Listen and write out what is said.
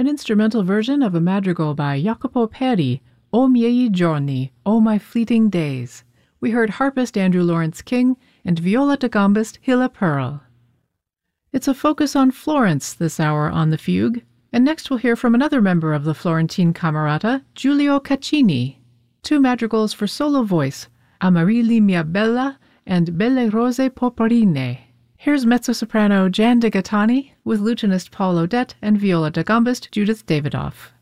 an instrumental version of a madrigal by Jacopo Peri, O miei giorni, O my fleeting days. We heard harpist Andrew Lawrence King and viola da gambist Hilla Pearl. It's a focus on Florence this hour on the Fugue, and next we'll hear from another member of the Florentine Camerata, Giulio Caccini. Two madrigals for solo voice, Amarili mia bella and Belle rose poporine. Here's mezzo-soprano Jan de Gattani with lutenist Paul Odette and viola da gambist Judith Davidoff.